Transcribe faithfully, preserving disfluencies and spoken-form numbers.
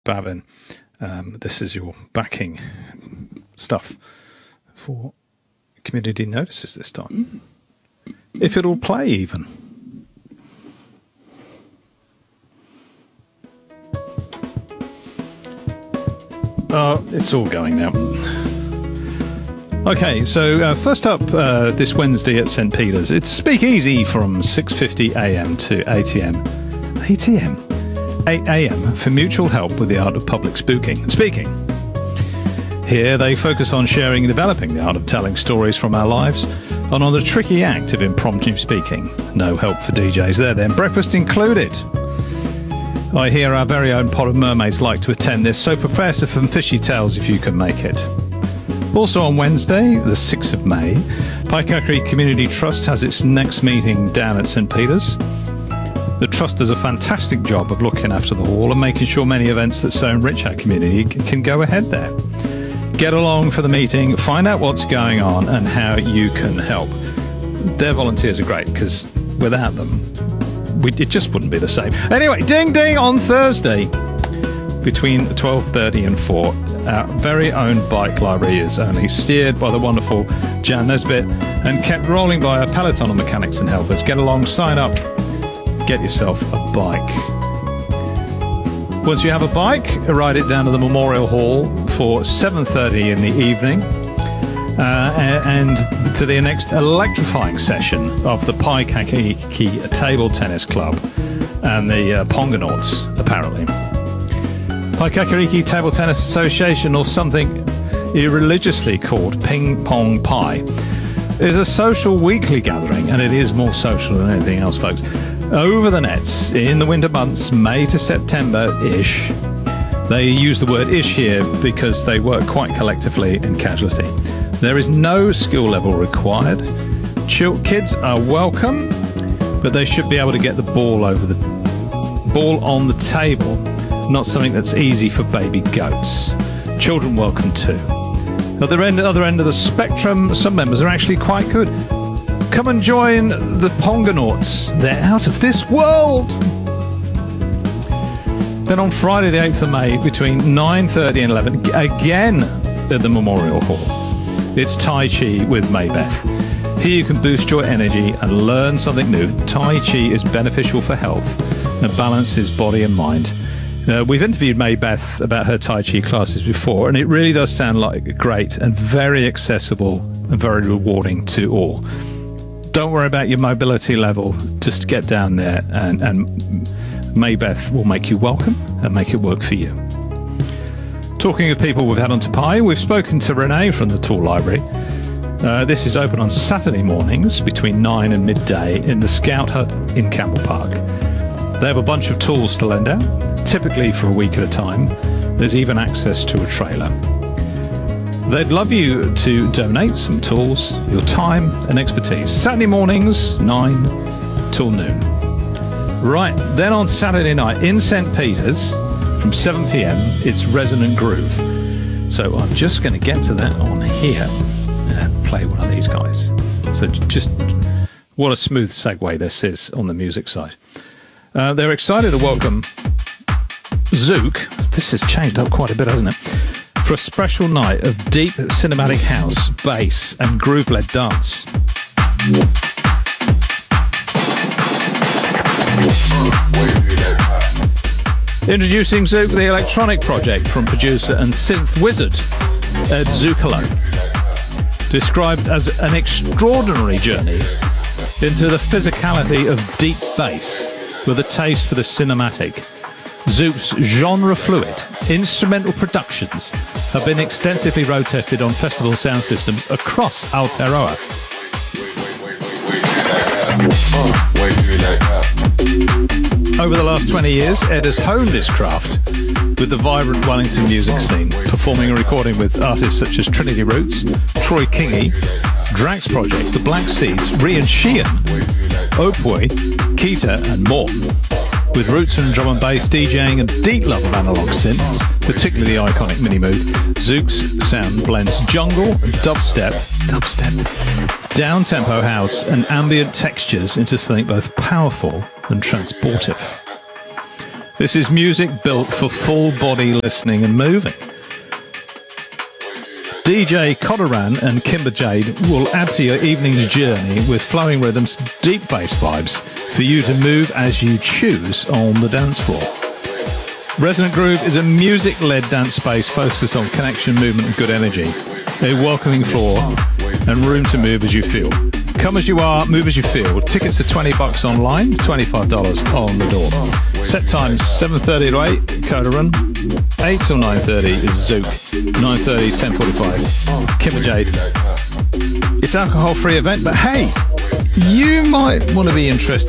Bavin. Um, this is your backing stuff for community notices this time. If it'll play even. Oh, it's all going now. Okay, so uh, first up uh, this Wednesday at Saint Peter's, it's Speak Easy from six fifty a m to eight a m eight a m eight a m for mutual help with the art of public spooking speaking. Here they focus on sharing and developing the art of telling stories from our lives and on the tricky act of impromptu speaking. No help for D Js there then, breakfast included. I hear our very own Pot of Mermaids like to attend this, so prepare some fishy tales if you can make it. Also on Wednesday, the sixth of May, Paikakari Community Trust has its next meeting down at Saint Peter's. The Trust does a fantastic job of looking after the hall and making sure many events that so enrich our community can go ahead there. Get along for the meeting, find out what's going on and how you can help. Their volunteers are great because without them, we, it just wouldn't be the same. Anyway, ding ding on Thursday between twelve thirty and four. Our very own bike library is only steered by the wonderful Jan Nesbitt and kept rolling by a peloton of mechanics and helpers. Get along, sign up, get yourself a bike. Once you have a bike, ride it down to the Memorial Hall for seven thirty in the evening uh, and to the next electrifying session of the Paikakari Table Tennis Club and the uh, Pongonauts, apparently. Paikakari Table Tennis Association, or something irreligiously called Ping Pong Pie, is a social weekly gathering, and it is more social than anything else, folks. Over the nets, in the winter months, May to September-ish. They use the word ish here because they work quite collectively in casualty. There is no skill level required. Ch- kids are welcome, but they should be able to get the ball over the ball on the table. Not something that's easy for baby goats. Children welcome too. At the end, other end of the spectrum, some members are actually quite good. Come and join the Pongonauts. They're out of this world. Then on Friday the eighth of May, between nine thirty and eleven, again at the Memorial Hall, it's Tai Chi with Maybeth. Here you can boost your energy and learn something new. Tai Chi is beneficial for health and balances body and mind. Uh, we've interviewed Maybeth about her Tai Chi classes before, and it really does sound like great and very accessible and very rewarding to all. Don't worry about your mobility level. Just get down there, and, and Maybeth will make you welcome and make it work for you. Talking of people we've had on to Pi, we've spoken to Renee from the Tool Library. Uh, this is open on Saturday mornings between nine and midday in the Scout Hut in Campbell Park. They have a bunch of tools to lend out, typically for a week at a time. There's even access to a trailer. They'd love you to donate some tools, your time and expertise. Saturday mornings, nine till noon. Right, then on Saturday night in Saint Peter's from seven p m, it's Resonant Groove. So I'm just going to get to that on here and play one of these guys. So just what a smooth segue this is on the music side. Uh, they're excited to welcome Zook. This has changed up quite a bit, hasn't it? For a special night of deep cinematic house, bass, and groove-led dance. Introducing Zook, the electronic project from producer and synth wizard Ed Zookalo. Described as an extraordinary journey into the physicality of deep bass with a taste for the cinematic. Zook's genre-fluid instrumental productions have been extensively road-tested on festival sound systems across Aotearoa. Over the last twenty years, Ed has honed his craft with the vibrant Wellington music scene, performing and recording with artists such as Trinity Roots, Troy Kingi, Drax Project, The Black Seeds, Rian Sheehan, Opwe, Kita and more. With roots in drum and bass, DJing and deep love of analog synths, particularly the iconic Mini Moog, Zook's sound blends jungle, dubstep, dubstep, down-tempo house and ambient textures into something both powerful and transportive. This is music built for full body listening and moving. D J Codaran and Kimber Jade will add to your evening's journey with flowing rhythms, deep bass vibes for you to move as you choose on the dance floor. Resonant Groove is a music-led dance space focused on connection, movement and good energy. A welcoming floor and room to move as you feel. Come as you are, move as you feel. Tickets are twenty bucks online, twenty-five dollars on the door. Set times seven thirty to eight, Codaran. eight till nine thirty is Zouk. nine thirty, ten forty-five, Kimber Jade. It's an alcohol-free event, but hey, you might want to be interested